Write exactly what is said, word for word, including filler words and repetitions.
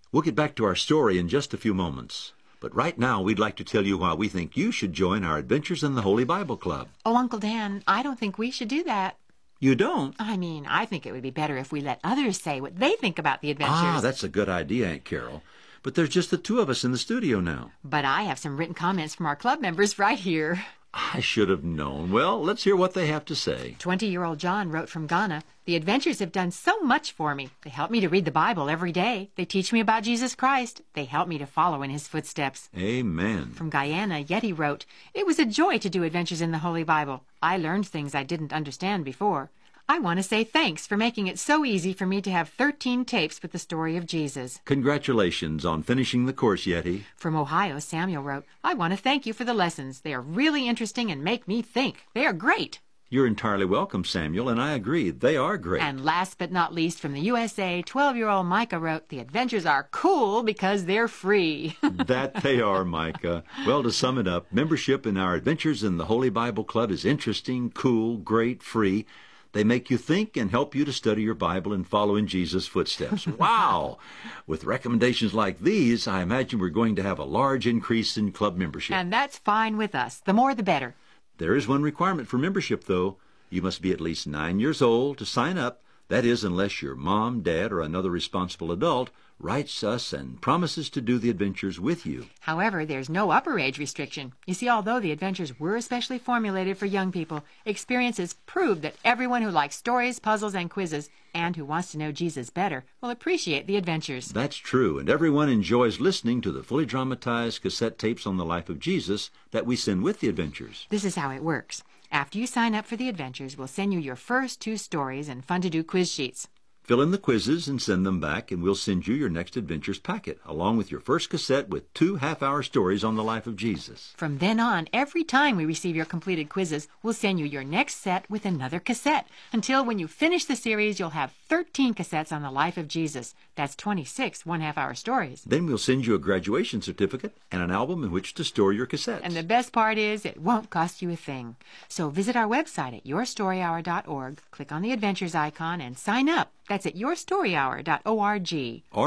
We'll get back to our story in just a few moments. But right now, we'd like to tell you why we think you should join our Adventures in the Holy Bible Club. Oh, Uncle Dan, I don't think we should do that. You don't? I mean, I think it would be better if we let others say what they think about the adventures. Ah, that's a good idea, Aunt Carol. But there's just the two of us in the studio now. But I have some written comments from our club members right here. I should have known. Well, let's hear what they have to say. Twenty-year-old John wrote from Ghana, "The adventures have done so much for me. They help me to read the Bible every day. They teach me about Jesus Christ. They help me to follow in his footsteps." Amen. From Guyana, Yeti wrote, "It was a joy to do Adventures in the Holy Bible. I learned things I didn't understand before. I want to say thanks for making it so easy for me to have thirteen tapes with the story of Jesus." Congratulations on finishing the course, Yeti. From Ohio, Samuel wrote, "I want to thank you for the lessons. They are really interesting and make me think. They are great." You're entirely welcome, Samuel, and I agree. They are great. And last but not least, from the U S A, twelve-year-old Micah wrote, "The adventures are cool because they're free." That they are, Micah. Well, to sum it up, membership in our Adventures in the Holy Bible Club is interesting, cool, great, free. They make you think and help you to study your Bible and follow in Jesus' footsteps. Wow! With recommendations like these, I imagine we're going to have a large increase in club membership. And that's fine with us. The more the better. There is one requirement for membership, though. You must be at least nine years old to sign up. That is, unless your mom, dad, or another responsible adult writes us and promises to do the adventures with you. However, there's no upper age restriction. You see, although the adventures were especially formulated for young people, experiences prove that everyone who likes stories, puzzles, and quizzes, and who wants to know Jesus better, will appreciate the adventures. That's true, and everyone enjoys listening to the fully dramatized cassette tapes on the life of Jesus that we send with the adventures. This is how it works. After you sign up for the adventures, we'll send you your first two stories and fun-to-do quiz sheets. Fill in the quizzes and send them back, and we'll send you your next adventures packet, along with your first cassette with two half-hour stories on the life of Jesus. From then on, every time we receive your completed quizzes, we'll send you your next set with another cassette, until when you finish the series, you'll have thirteen cassettes on the life of Jesus. That's twenty-six one-half-hour stories. Then we'll send you a graduation certificate and an album in which to store your cassettes. And the best part is, it won't cost you a thing. So visit our website at your story hour dot org, click on the Adventures icon, and sign up. That's at your story hour dot org.